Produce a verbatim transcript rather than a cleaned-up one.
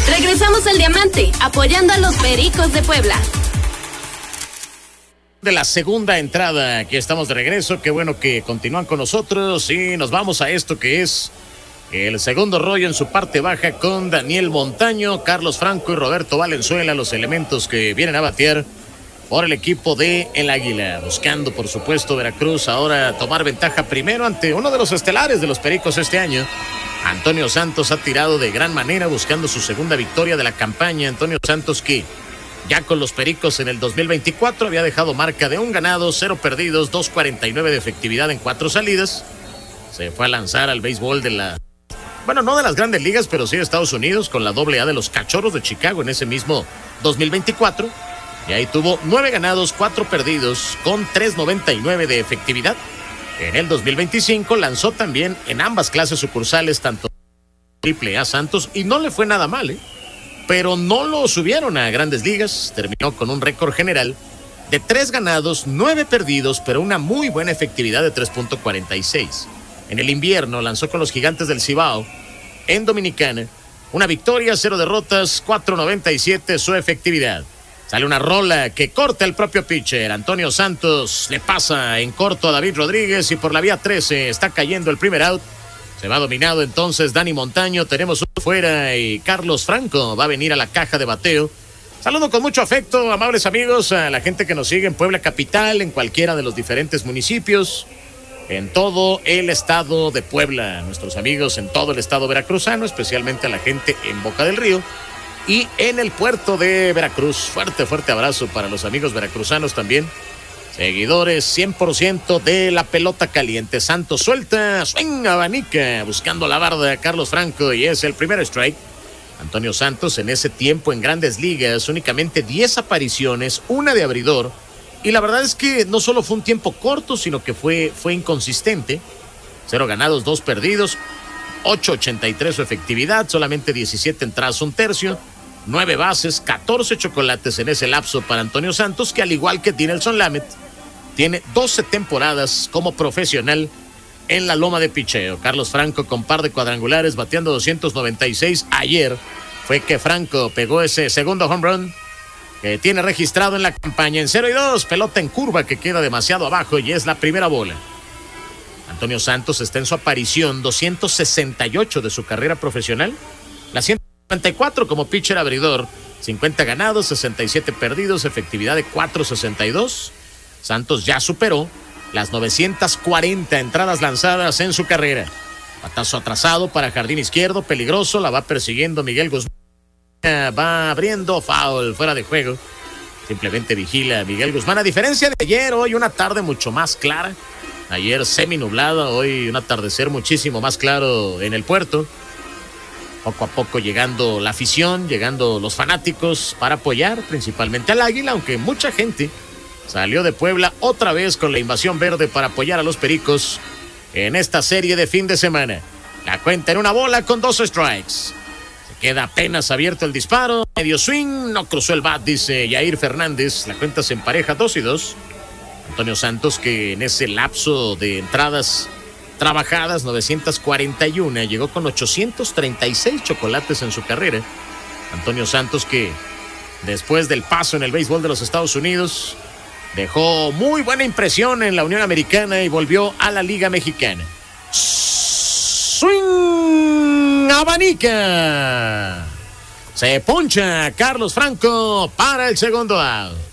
Regresamos al Diamante, apoyando a los Pericos de Puebla. De la segunda entrada, aquí estamos de regreso, qué bueno que continúan con nosotros y nos vamos a esto que es el segundo rollo en su parte baja con Daniel Montaño, Carlos Franco y Roberto Valenzuela, los elementos que vienen a batear por el equipo de El Águila, buscando por supuesto Veracruz ahora tomar ventaja primero ante uno de los estelares de los Pericos este año. Antonio Santos ha tirado de gran manera buscando su segunda victoria de la campaña. Antonio Santos que ya con los Pericos en el dos mil veinticuatro había dejado marca de un ganado, cero perdidos, dos cuarenta y nueve de efectividad en cuatro salidas. Se fue a lanzar al béisbol de la, bueno, no de las grandes ligas, pero sí de Estados Unidos con la doble A de los Cachorros de Chicago en ese mismo dos mil veinticuatro. Y ahí tuvo nueve ganados, cuatro perdidos con tres noventa y nueve de efectividad. En el dos mil veinticinco lanzó también en ambas clases sucursales, tanto Triple A Santos, y no le fue nada mal, ¿eh? Pero no lo subieron a grandes ligas. Terminó con un récord general de tres ganados, nueve perdidos, pero una muy buena efectividad de tres punto cuarenta y seis. En el invierno lanzó con los Gigantes del Cibao en Dominicana. Una victoria, cero derrotas, cuatro noventa y siete su efectividad. Sale una rola que corta el propio pitcher. Antonio Santos le pasa en corto a David Rodríguez y por la vía trece está cayendo el primer out. Se va dominado entonces Dani Montaño, tenemos uno fuera y Carlos Franco va a venir a la caja de bateo. Saludo con mucho afecto, amables amigos, a la gente que nos sigue en Puebla Capital, en cualquiera de los diferentes municipios, en todo el estado de Puebla, nuestros amigos en todo el estado veracruzano, especialmente a la gente en Boca del Río y en el puerto de Veracruz. Fuerte, fuerte abrazo para los amigos veracruzanos también. Seguidores cien por ciento de la pelota caliente. Santos suelta, swing, abanica, buscando la barda Carlos Franco y es el primer strike. Antonio Santos en ese tiempo en grandes ligas, únicamente diez apariciones, una de abridor. Y la verdad es que no solo fue un tiempo corto, sino que fue, fue inconsistente. Cero ganados, dos perdidos, ocho ochenta y tres su efectividad, solamente diecisiete entradas, un tercio. nueve bases, catorce chocolates en ese lapso para Antonio Santos, que al igual que Dinelson Lamet, tiene doce temporadas como profesional en la loma de picheo. Carlos Franco con par de cuadrangulares, bateando doscientos noventa y seis. Ayer fue que Franco pegó ese segundo home run que tiene registrado en la campaña en cero y dos. Pelota en curva que queda demasiado abajo y es la primera bola. Antonio Santos está en su aparición doscientos sesenta y ocho de su carrera profesional. La ciento cincuenta y cuatro como pitcher abridor. cincuenta ganados, sesenta y siete perdidos, efectividad de cuatro sesenta y dos. Santos ya superó las novecientas cuarenta entradas lanzadas en su carrera. Batazo atrasado para jardín izquierdo, peligroso, la va persiguiendo Miguel Guzmán. Va abriendo, foul, fuera de juego. Simplemente vigila a Miguel Guzmán. A diferencia de ayer, hoy una tarde mucho más clara. Ayer semi nublada, hoy un atardecer muchísimo más claro en el puerto. Poco a poco llegando la afición, llegando los fanáticos para apoyar principalmente al Águila, aunque mucha gente salió de Puebla otra vez con la invasión verde para apoyar a los Pericos en esta serie de fin de semana. La cuenta en una bola con dos strikes. Se queda apenas abierto el disparo, medio swing, no cruzó el bat, dice Yair Fernández. La cuenta se empareja dos y dos. Antonio Santos, que en ese lapso de entradas trabajadas, novecientas cuarenta y uno, llegó con ochocientos treinta y seis chocolates en su carrera. Antonio Santos, que después del paso en el béisbol de los Estados Unidos, dejó muy buena impresión en la Unión Americana y volvió a la Liga Mexicana. Swing, abanica. Se poncha Carlos Franco para el segundo out.